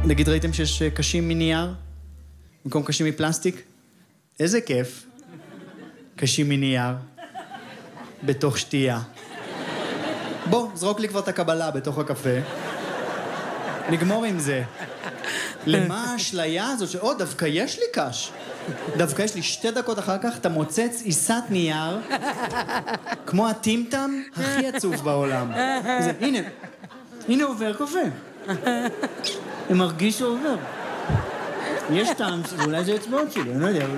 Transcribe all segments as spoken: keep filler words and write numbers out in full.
נגיד ראיתם שיש קשים מנייר? במקום קשים מפלסטיק? איזה כיף. קשים מנייר. בתוך שתייה. בוא, זרוק לי כבר את הקבלה בתוך הקפה. נגמור עם זה. למה האשליה הזאת שאו, דווקא יש לי קש. דווקא יש לי שתי דקות אחר כך, אתה מוצץ עיסת נייר, כמו הטימטם הכי עצוב בעולם. זה, הנה, הנה עובר קפה. אני מרגיש שעובר. יש טעם, אולי זה אצבעות שלי, אני לא יודע.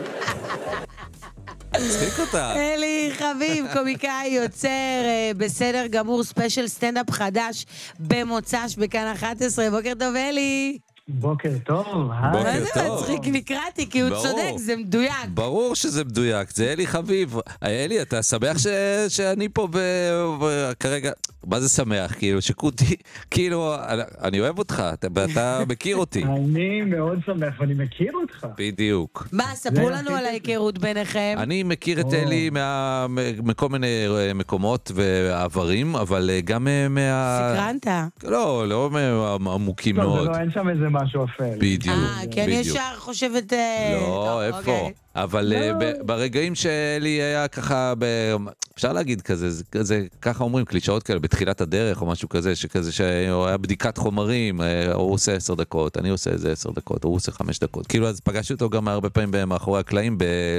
צחיק אותה. אלי חביב, קומיקאי, יוצר, בסדר גמור, ספיישל סטנדאפ חדש במוצ"ש בכאן אחת עשרה. בוקר טוב, אלי. בוקר טוב, היי. בוקר מה זה טוב. מצחיק? נקראתי, כי הוא ברור. צודק, זה מדויק. ברור שזה מדויק, זה אלי חביב. אלי, אתה שמח ש... שאני פה ב... ב... כרגע... מה זה שמח? כאילו, שקוטי, כאילו, אני אוהב אותך, אתה, אתה מכיר אותי. אני מאוד שמח, ואני מכיר אותך. בדיוק. מה, ספרו לנו על ההיכרות ביניכם. אני מכיר את אלי מה... מכל מיני מקומות ועברים, אבל גם מה... סקרנת. לא, לא עמוקים לא, מאוד. זה לא, אין שם איזה משהו אפל. בדיוק. אה, כן, בדיוק. ישר חושבת... לא, איפה? אבל ברגעים שאלי היה ככה, אפשר להגיד כזה, זה ככה אומרים, קלישאות כאלה, בתחילת הדרך או משהו כזה, שכזה שהוא היה בדיקת חומרים, הוא עושה עשר דקות, אני עושה איזה עשר דקות, הוא עושה חמש דקות. כאילו, אז פגשתי אותו גם הרבה פעמים מאחורי הקלעים,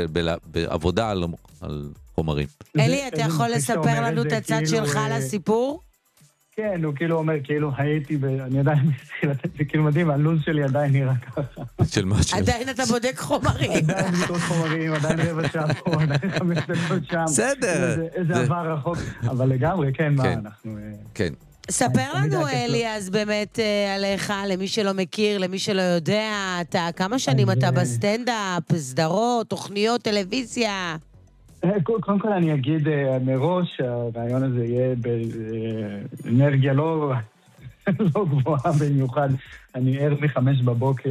בעבודה על חומרים. אלי, אתה יכול לספר לנו את הצד שלך לסיפור? כן, הוא כאילו אומר, כאילו הייתי, אני עדיין זה כאילו מדהים, הלוז שלי עדיין נראה ככה. של מה של? עדיין אתה בודק חומרים. עדיין בדיקות חומרים, עדיין רבע שעה פה, עדיין חמש דקות שם. בסדר. איזה עבר רחוק, אבל לגמרי, כן, מה, אנחנו... כן. ספר לנו, אלי, אז באמת עליך, למי שלא מכיר, למי שלא יודע, אתה כמה שנים אתה בסטנדאפ, סדרות, תוכניות, טלוויזיה? קודם כל אני אגיד מראש שהרעיון הזה יהיה באנרגיה לא גבוהה במיוחד. אני ער מחמש בבוקר.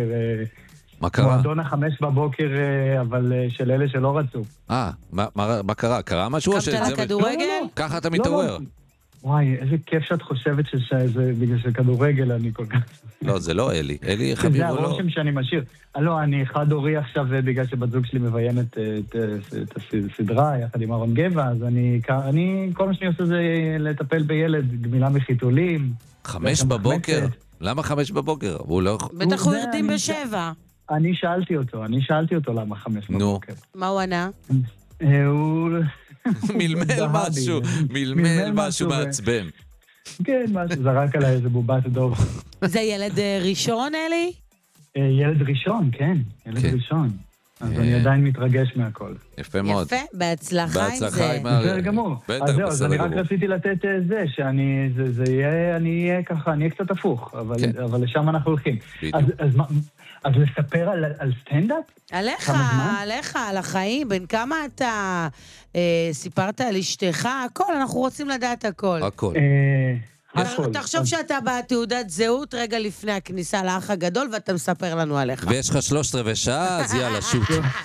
מה קרה? מועדון החמש בבוקר, אבל של אלה שלא רצו. אה, מה קרה? קרה משהו? קמת לכדורגל? ככה אתה מתעורר. וואי, איזה כיף שאת חושבת שזה בגלל שכדורגל אני כל כך... לא, זה לא אלי. אלי חביב זה או לא? הרושם שאני משאיר. לא, אני חד הורי עכשיו בגלל שבת זוג שלי מביינת את הסדרה יחד עם אהרון גבע, אז אני, כל מה שאני עושה זה לטפל בילד, גמילה מחיתולים. חמש בבוקר? למה חמש בבוקר? הוא לא... בטח הוא הרדים בשבע. אני שאלתי אותו, אני שאלתי אותו למה חמש בבוקר. מה הוא ענה? הוא... מלמל משהו, מלמל משהו מעצבן. כן, משהו, זרק עליי איזה בובת דוב. זה ילד ראשון, אלי? ילד ראשון, כן, ילד ראשון. אז אני עדיין מתרגש מהכל. יפה מאוד. יפה, בהצלחה עם זה. בהצלחה עם בסדר גמור. בטח, אז זהו, אז בסדר אני רק גמור. רציתי לתת זה, שאני, זה יהיה, אני אהיה ככה, אני אהיה קצת הפוך, אבל לשם אנחנו הולכים. אז מה... אז לספר על, על סטנדאפ? עליך, עליך, על החיים, בין כמה אתה אה, סיפרת על אשתך, הכל, אנחנו רוצים לדעת הכל. הכל. אה, הכל. תחשוב שאתה בתעודת זהות רגע לפני הכניסה לאח הגדול, ואתה מספר לנו עליך. ויש לך שלושת רבעי שעה, אז יאללה, שוט.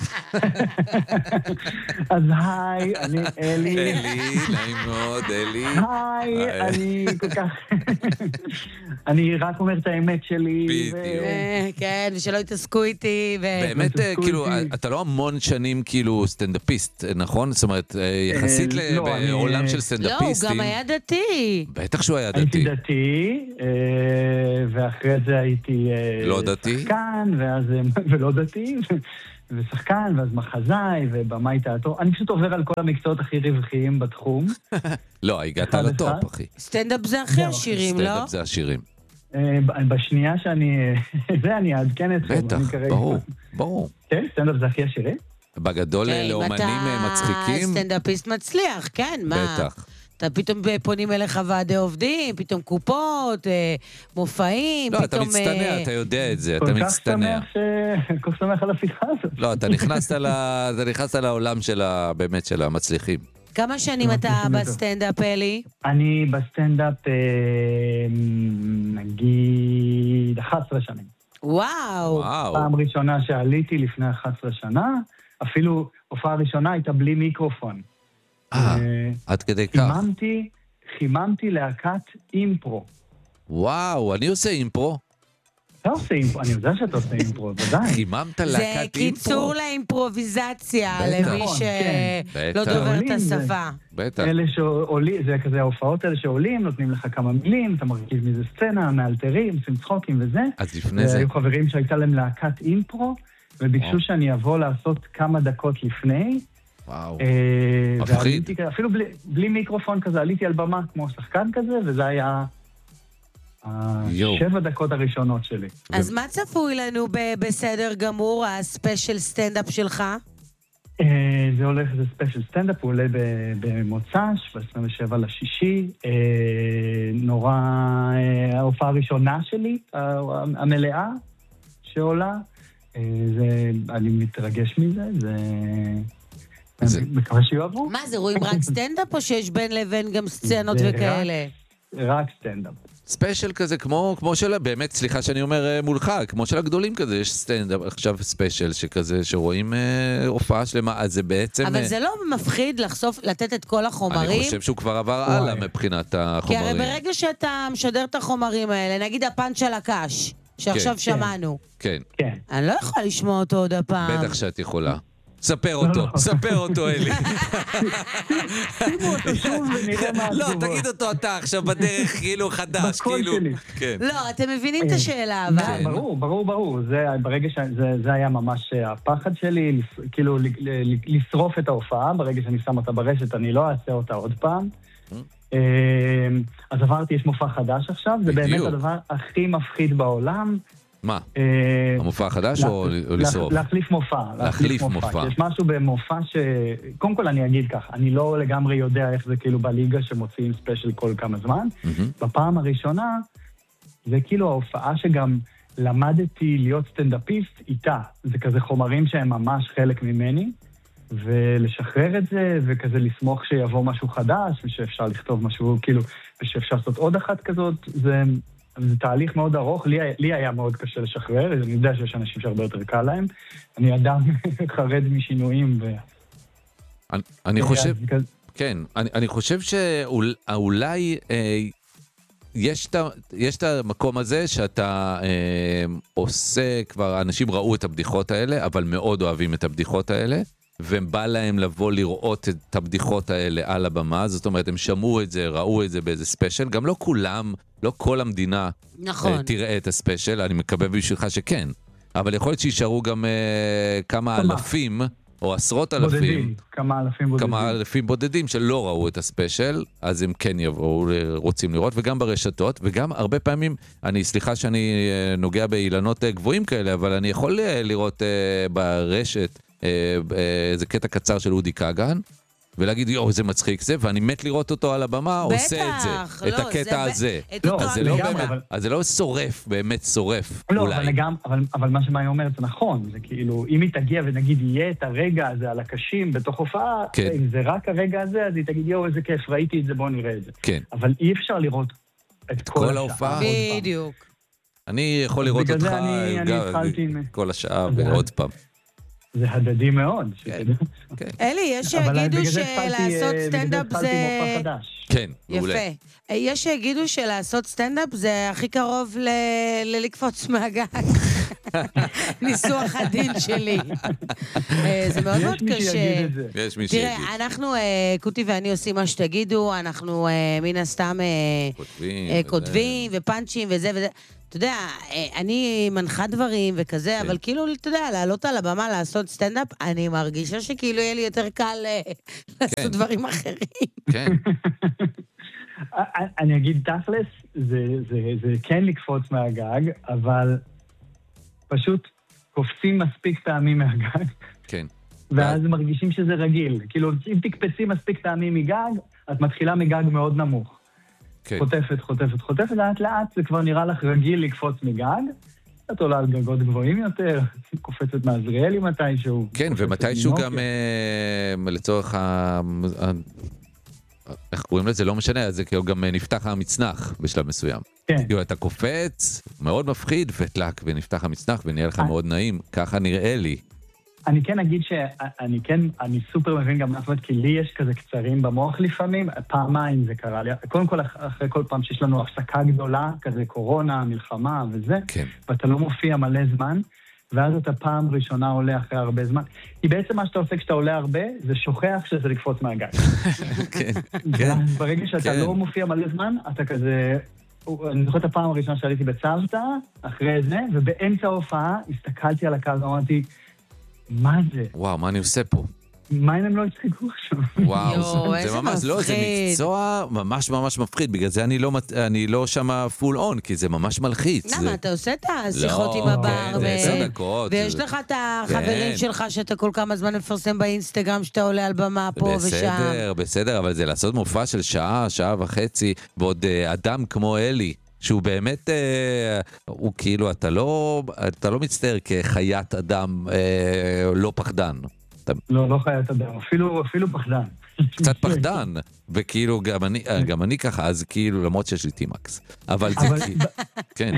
אז היי, אני אלי. אלי, נעים מאוד, אלי. היי, אני כל כך... אני רק אומר את האמת שלי. בדיוק. כן, ושלא יתעסקו איתי. באמת, כאילו, אתה לא המון שנים כאילו סטנדאפיסט, נכון? זאת אומרת, יחסית לעולם של סטנדאפיסטים. לא, הוא גם היה דתי. בטח שהוא היה דתי. הייתי דתי, ואחרי זה הייתי... לא דתי? שחקן, ולא דתי, ושחקן, ואז מחזאי, ובמאי תיאטרון. אני פשוט עובר על כל המקצועות הכי רווחיים בתחום. לא, הגעת לטופ, אחי. סטנדאפ זה הכי עשירים, לא? סטנדאפ זה עשירים. בשנייה שאני... זה אני אעדכן אתכם. בטח, ברור, ברור. כן, סטנדאפ זה הכי עשירים? בגדול לאומנים מצחיקים. סטנדאפיסט מצליח, כן, מה? בטח. אתה פתאום פונים אליך ועדי עובדים, פתאום קופות, מופעים, לא, פתאום... אתה מצטנע, אתה יודע את זה, אתה מצטנע. כל כך שמח על הפיכה הזאת. לא, אתה נכנסת לעולם באמת של המצליחים. כמה שנים אתה בסטנדאפ, אלי? אני בסטנדאפ, נגיד, אחת עשרה שנים. וואו. פעם ראשונה שעליתי לפני אחת עשרה שנה, אפילו הופעה ראשונה הייתה בלי מיקרופון. אה, עד כדי כך. חיממתי, חיממתי להקת אימפרו. וואו, אני עושה אימפרו. אתה עושה אימפרו, אני יודע שאתה עושה אימפרו, ודאי. חיממת זה להקת אימפרו? קיצור לאימפרוביזציה, בטח. למי כן. שלא בטח. דובר את עולים זה. השפה. בטח. אלה שעולים, זה כזה ההופעות האלה שעולים, נותנים לך כמה מילים, אתה מרכיב מזה סצנה, מאלתרים, עושים צחוקים וזה. אז לפני זה... והיו חברים שהייתה להם להקת אימפרו, וביקשו וואו. שאני אבוא לעשות כמה דקות לפני. וואו. אה, מפחיד. ועליתי כזה, אפילו בלי, בלי מיקרופון כזה, עליתי על במה כמו שחקן כזה, וזה היה יו. השבע דקות הראשונות שלי. אז מה צפוי לנו ב- בסדר גמור, הספיישל סטנדאפ שלך? אה, זה הולך, זה ספיישל סטנדאפ, הוא עולה ב- במוצ"ש, ב-עשרים ושבעה לשישי. אה, נורא, אה, ההופעה הראשונה שלי, ה- המלאה שעולה. אה, זה, אני מתרגש מזה, זה... זה- אני מקווה שיאהבו. מה, זה רואים רק סטנדאפ או שיש בין לבין גם סצנות זה וכאלה? רק סטנדאפ. ספיישל כזה, כמו, כמו של, באמת, סליחה שאני אומר אה, מולך, כמו של הגדולים כזה, יש סטנדאפ, עכשיו ספיישל שכזה, שרואים אה, הופעה שלמה, אז זה בעצם... אבל אה, זה לא מפחיד לחשוף, לתת את כל החומרים? אני חושב שהוא כבר עבר וואי. הלאה מבחינת כי החומרים. הרי ברגע שאתה משדר את החומרים האלה, נגיד הפאנץ' על הקש, שעכשיו כן. שמענו, כן, כן. אני לא יכולה לשמוע אותו עוד הפעם. בטח שאת יכולה. ספר אותו, לא. ספר אותו, אלי. שימו אותו שוב ונראה מה לא, התגובות. תגיד אותו אתה עכשיו בדרך, כאילו חדש, בקול כאילו... שלי. כן. לא, אתם מבינים את השאלה, אבל... כן. ברור, ברור, ברור. זה, ברגע ש... זה, זה היה ממש הפחד שלי, לס- כאילו ל- ל- לשרוף את ההופעה, ברגע שאני שם אותה ברשת, אני לא אעשה אותה עוד פעם. אה, אז עברתי, יש מופע חדש עכשיו, זה באמת בדיוק. הדבר הכי מפחיד בעולם. מה? אה, המופע החדש או לה- או לשרוף? לה- להחליף מופע. להחליף מופע. יש משהו במופע ש... קודם כל אני אגיד ככה, אני לא לגמרי יודע איך זה כאילו בליגה שמוציאים ספיישל כל כמה זמן. מהמם. בפעם הראשונה, זה כאילו ההופעה שגם למדתי להיות סטנדאפיסט איתה. זה כזה חומרים שהם ממש חלק ממני, ולשחרר את זה, וכזה לסמוך שיבוא משהו חדש, ושאפשר לכתוב משהו, כאילו, ושאפשר לעשות עוד אחת כזאת, זה, זה תהליך מאוד ארוך. לי, לי היה מאוד קשה לשחרר, אני יודע שיש אנשים שהרבה יותר קל להם. אני אדם חרד משינויים, ו... אני- אני חושב... אז כזה- כן, אני, אני חושב שאולי אה, יש, את ה- יש את המקום הזה שאתה אה, עושה, כבר אנשים ראו את הבדיחות האלה, אבל מאוד אוהבים את הבדיחות האלה, ובא להם לבוא לראות את הבדיחות האלה על הבמה, זאת אומרת, הם שמעו את זה, ראו את זה באיזה ספיישל, גם לא כולם, לא כל המדינה נכון. אה, תראה את הספיישל, אני מקווה בשבילך שכן, אבל יכול להיות שישארו גם אה, כמה כמה? אלפים, או עשרות אלפים, בודדים, כמה אלפים בודדים. כמה אלפים בודדים שלא ראו את הספיישל, אז הם כן יבואו, רוצים לראות, וגם ברשתות, וגם הרבה פעמים, אני, סליחה שאני אה, נוגע באילנות אה, גבוהים כאלה, אבל אני יכול אה, לראות אה, ברשת אה, אה, איזה קטע קצר של אודי כגן, ולהגיד, יואו, זה מצחיק זה, ואני מת לראות אותו על הבמה, עושה את זה, בטח, את לא, הקטע זה ב- הזה. את לא, אותו אז זה לא הקטע. באמת, אבל- אז זה לא שורף, באמת שורף, לא, אולי. אבל, גם, אבל, אבל מה שמאי אומרת זה נכון, זה כאילו, אם היא תגיע ונגיד יהיה את הרגע הזה על הקשים בתוך הופעה, כן. אם זה רק הרגע הזה, אז היא תגיד, יואו, איזה כיף, ראיתי את זה, בוא נראה את זה. כן. אבל אי אפשר לראות את כל, כל השעה ההופעה? עוד פעם. בדיוק. אני יכול אז לראות בגלל אותך זה אני- אני גם התחלתי עם- כל השעה זה- ועוד פעם. זה הדדי מאוד. כן. שתדע. כן. אלי, יש אבל שיגידו בגלל זה התחלתי, שלעשות אה, סטנדאפ בגלל זה זה... התחלתי מופע חדש. כן, מעולה. יפה. יש שיגידו שלעשות סטנדאפ זה הכי קרוב ל- ללקפוץ מהגג. ניסוח הדין שלי. אה, זה מאוד מאוד יש מי קשה. שיגיד את זה. יש מי שיגיד. תראה, אנחנו, אה, קוטי ואני עושים מה שתגידו, אנחנו אה, מן הסתם אה, כותבים. אה, וזה. כותבים ופאנצ'ים וזה וזה. אתה יודע, אה, אני מנחה דברים וכזה, כן. אבל כאילו, אתה יודע, לעלות על הבמה, לעשות סטנדאפ, אני מרגישה שכאילו יהיה לי יותר קל אה, לעשות דברים אחרים. כן, אני אגיד תכלס, זה, זה, זה כן לקפוץ מהגג, אבל פשוט קופצים מספיק פעמים מהגג, כן. ואז מרגישים שזה רגיל. כאילו, אם תקפצי מספיק פעמים מגג, את מתחילה מגג מאוד נמוך. כן. חוטפת, חוטפת, חוטפת, לאט לאט זה כבר נראה לך רגיל לקפוץ מגג, את עולה על גגות גבוהים יותר, קופצת מעזריאלי מתישהו. כן, קופצת ומתישהו מנוקיה. גם אה, לצורך ה... ה- איך קוראים לזה? לא משנה, אז זה כאילו גם אה, נפתח המצנח בשלב מסוים. כן. כאילו אתה קופץ, מאוד מפחיד, וטלק, ונפתח המצנח, ונהיה לך אה. מאוד נעים. ככה נראה לי. אני כן אגיד שאני כן, אני סופר מבין גם זאת, כי לי יש כזה קצרים במוח לפעמים, פעמיים זה קרה לי. קודם כל, אחרי כל פעם שיש לנו הפסקה גדולה, כזה קורונה, מלחמה וזה, כן. ואתה לא מופיע מלא זמן, ואז אתה פעם ראשונה עולה אחרי הרבה זמן. כי בעצם מה שאתה עושה כשאתה עולה הרבה, זה שוכח שזה לקפוץ מהגג. כן, כן. ברגע שאתה כן. לא מופיע מלא זמן, אתה כזה... אני זוכר את הפעם הראשונה שעליתי בצוותא, אחרי זה, ובאמצע ההופעה הסתכלתי על הקהל ואמרתי, מה זה? וואו, מה אני עושה פה? מה אם הם לא הצחיקו עכשיו? וואו, יו, זה, איזה זה ממש, לא, זה מפחיד. מקצוע ממש ממש מפחיד, בגלל זה אני לא, מת- אני לא שמה פול און, כי זה ממש מלחיץ. למה? זה... אתה עושה את השיחות לא, עם הבר, כן, זה עשר דקות. ויש זה- לך את החברים כן. שלך שאתה כל כמה זמן מפרסם באינסטגרם שאתה עולה על במה פה ושם. בסדר, בסדר, אבל זה לעשות מופע של שעה, שעה וחצי, ועוד אה, אדם כמו אלי, שהוא באמת, אה, הוא כאילו, אתה לא, אתה לא מצטער כחיית אדם אה, לא פחדן. אתה לא, לא חיית אדם, אפילו, אפילו פחדן. קצת פחדן, וכאילו גם אני, אה, גם אני ככה, אז כאילו, למרות שיש לי טימקס. אבל זה אבל- כאילו, כן,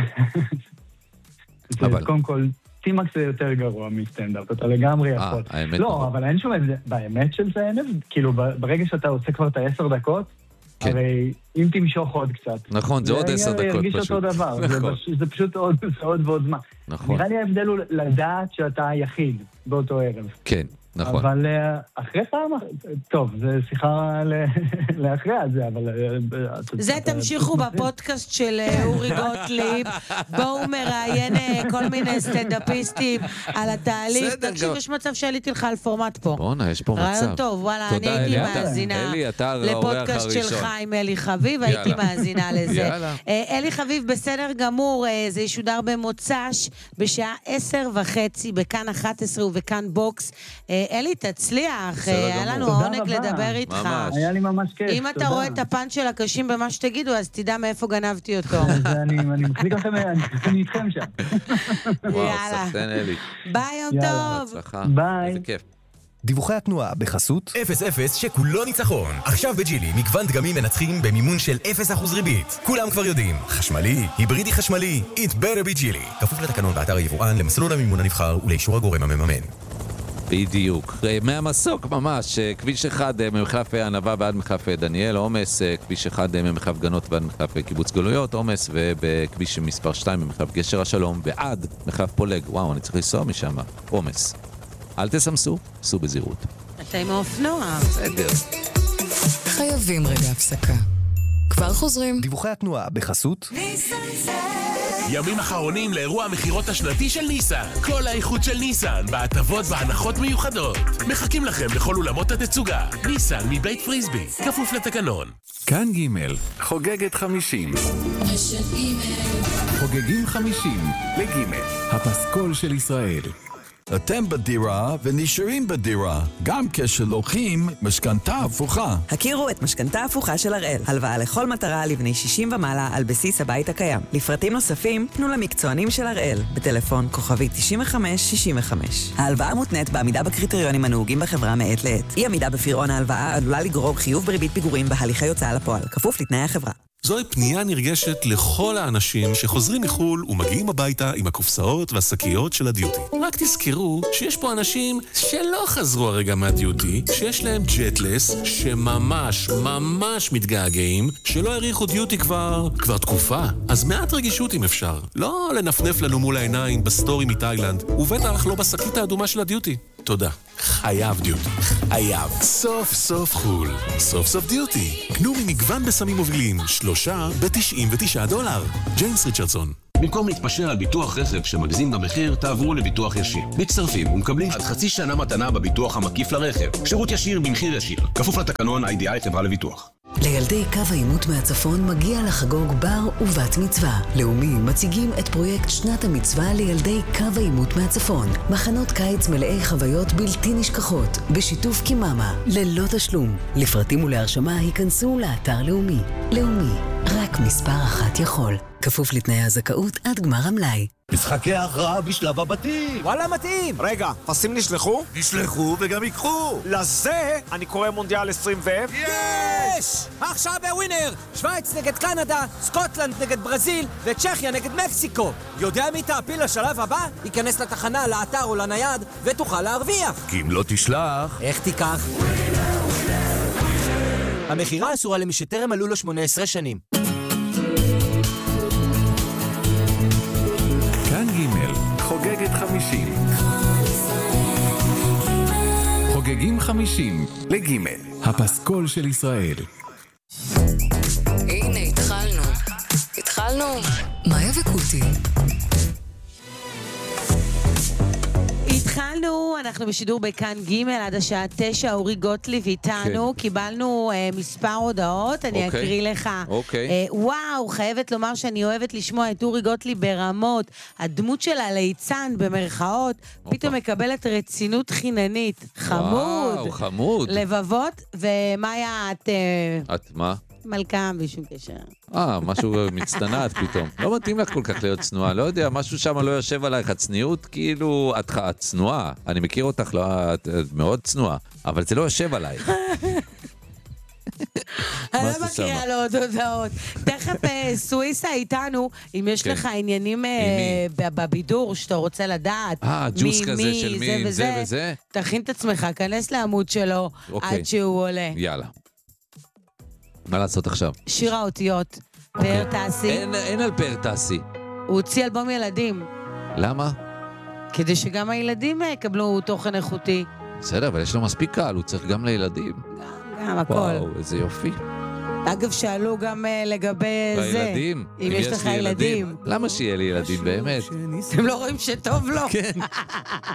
זה אבל- קודם כל, טימקס זה יותר גרוע מסטנדאפ, אתה לגמרי אה, יכול. האמת לא, נכון. אבל אין שום הבדל, באמת של זה אין הבדל, כאילו ב- ברגע שאתה עושה כבר את העשר דקות, כן. הרי אם תמשוך עוד קצת, נכון, זה עוד עשר דקות ירגיש פשוט. אותו דבר, זה נכון. פש- זה פשוט עוד זה עוד ועוד זמן. נכון, נראה לי ההבדל הוא לדעת שאתה היחיד באותו ערב. כן, נכון. אבל אה, אחרי פעם, טוב, זה שיחה ל- לאחרי הזה, אבל... אה, אתה- זה אתה- תמשיכו בפודקאסט של אה, אורי גוטליב, בו הוא מראיין אה, כל מיני סטנדאפיסטים על התהליך. בסדר, תקשיב, גם- יש מצב שעליתי לך על פורמט פה. בואנה, יש פה מצב. רעיון טוב, וואלה, אני תודה, הייתי אלי, אתה- מאזינה אלי, אתה האורח לפודקאסט הראשון. שלך עם אלי חביב, הייתי יאללה. מאזינה לזה. יאללה. אה, אלי חביב, בסדר גמור, אה, זה ישודר במוצ"ש, בשעה עשר וחצי, בכאן אחת עשרה ובכאן בוקס. אה, אלי, תצליח, בסדר אה, היה גמור. לנו תודה העונג רבה. לדבר איתך. ממש. היה לי ממש כיף, אם אתה תודה. רואה את הפן של הקשים במה שתגידו, אז תדע מאיפה גנבתי אותו. אז אני אני מחליק לכם, אני אני איתכם שם. וואו, יאללה. סחטן אלי. ביי, יום יאללה, טוב. הצלחה. ביי. איזה כיף. דיווחי התנועה בחסות אפס אפס שכולו ניצחון. עכשיו בג'ילי, מגוון דגמים מנצחים במימון של אפס אחוז ריבית. כולם כבר יודעים, חשמלי, היברידי חשמלי, it better be ג'ילי. כפוף לתקנון באתר היבואן, למסלול המימון הנבחר ולאישור הגורם המממן. בדיוק. מהמסוק ממש, כביש אחד ממחלף ענבה ועד מחלף דניאל, עומס, כביש אחד ממחלף גנות ועד מחלף קיבוץ גלויות, עומס, ובכביש מספר שתיים ממחלף גשר השלום ועד מחלף פולג. וואו, אני צריך לנסוע משם. עומס. אל תסמסו, סעו בזהירות. אתה עם האופנוע. בסדר. חייבים רגע הפסקה. כבר חוזרים. דיווחי התנועה בחסות ימים אחרונים לאירוע המחירות השנתי של ניסן. כל האיכות של ניסן, בהטבות והנחות מיוחדות. מחכים לכם בכל אולמות התצוגה. ניסן מבית פריסבי, כפוף לתקנון. כאן ג' חוגגת חמישים. חוגגים חמישים לג' הפסקול של ישראל. אתם בדירה ונשארים בדירה, גם כשלוקחים משכנתה הפוכה. הכירו את משכנתה הפוכה של הראל. הלוואה לכל מטרה לבני שישים ומעלה על בסיס הבית הקיים. לפרטים נוספים, פנו למקצוענים של הראל, בטלפון כוכבי תשעים וחמש שישים וחמש. ההלוואה מותנית בעמידה בקריטריונים הנהוגים בחברה מעת לעת. אי עמידה בפירעון ההלוואה עלולה לגרור חיוב בריבית פיגורים בהליכי הוצאה לפועל, כפוף לתנאי החברה. זוהי פנייה נרגשת לכל האנשים שחוזרים מחול ומגיעים הביתה עם הקופסאות והשקיות של הדיוטי. רק תזכרו שיש פה אנשים שלא חזרו הרגע מהדיוטי, שיש להם ג'טלס, שממש ממש מתגעגעים, שלא העריכו דיוטי כבר, כבר תקופה. אז מעט רגישות אם אפשר. לא לנפנף לנו מול העיניים בסטורי מתאילנד, ובטח לא בשקית האדומה של הדיוטי. תודה. חייב דיוטי. חייב. סוף סוף חול. סוף סוף דיוטי. קנו ממגוון בסמים מובילים. שלושה ב-תשעים ותשעה דולר. ג'יימס ריצ'רדסון. במקום להתפשר על ביטוח רכב שמגזים במחיר, תעברו לביטוח ישיר. מצטרפים ומקבלים עד חצי שנה מתנה בביטוח המקיף לרכב. שירות ישיר במחיר ישיר. כפוף לתקנון איי די איי חברה לביטוח. לילדי קו העימות מהצפון מגיע לחגוג בר ובת מצווה. לאומי מציגים את פרויקט שנת המצווה לילדי קו העימות מהצפון. מחנות קיץ מלאי חוויות בלתי נשכחות, בשיתוף קיממה, ללא תשלום. לפרטים ולהרשמה היכנסו לאתר לאומי. לאומי, רק מספר אחת יכול. כפוף לתנאי הזכאות עד גמר המלאי. משחקי ההכרעה בשלב הבתים. וואלה מתאים. רגע, פסים נשלחו? נשלחו וגם ייקחו. לזה אני קורא מונדיאל עשרים ו... יש! עכשיו בווינר! שוויץ נגד קנדה, סקוטלנד נגד ברזיל וצ'כיה נגד מקסיקו. יודע מי תעפיל לשלב הבא? ייכנס לתחנה, לאתר או לנייד ותוכל להרוויח. כי אם לא תשלח... איך תיקח? המחירה אסורה למי שטרם עלו לו שמונה עשרה שנים. כאן ג' חוגגת חמישים. חוגגים חמישים לג' הפסקול של ישראל. הנה, התחלנו. התחלנו. מאיה וקוטי. התחלנו, אנחנו בשידור בכאן ג' עד השעה תשע, אורי גוטליב איתנו, כן. קיבלנו אה, מספר הודעות, אני אוקיי. אקריא לך. אוקיי. אה, וואו, חייבת לומר שאני אוהבת לשמוע את אורי גוטליב ברמות, הדמות של הליצן במרכאות, פתאום מקבלת רצינות חיננית, חמוד. וואו, חמוד. לבבות, ומאיה, את... אה, את מה? מלכה בשום קשר. אה, משהו מצטנעת פתאום. לא מתאים לך כל כך להיות צנועה, לא יודע, משהו שם לא יושב עלייך, הצניעות, כאילו, את, את צנועה. אני מכיר אותך, לא, את, את מאוד צנועה, אבל זה לא יושב עלייך. אני לא מקריאה לו עוד הודעות. תכף סוויסה איתנו, אם יש לך עניינים בבידור שאתה רוצה לדעת אה, ג'וס כזה של מי, זה וזה. תכין את עצמך, כנס לעמוד שלו עד שהוא עולה. יאללה. מה לעשות עכשיו? שיר האותיות, פאר טסי. אין, אין על פאר טסי. הוא הוציא אלבום ילדים. למה? כדי שגם הילדים יקבלו תוכן איכותי. בסדר, אבל יש לו מספיק קהל, הוא צריך גם לילדים. גם, גם, הכל. וואו, איזה יופי. אגב, שאלו גם לגבי זה. לילדים. אם יש לך ילדים. למה שיהיה לי ילדים, באמת? אתם לא רואים שטוב לו? כן.